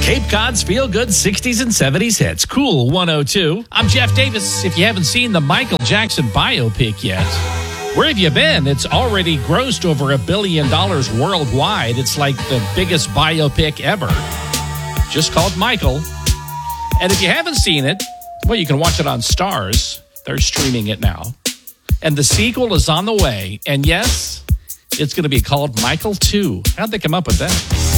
Cape Cod's feel-good 60s and 70s hits. Cool 102. I'm Jeff Davis. If you haven't seen the Michael Jackson biopic yet, where have you been? It's already grossed over $1 billion worldwide. It's like the biggest biopic ever. Just called Michael. And if you haven't seen it, well, you can watch it on Starz. They're streaming it now. And the sequel is on the way. And yes, it's going to be called Michael 2. How'd they come up with that?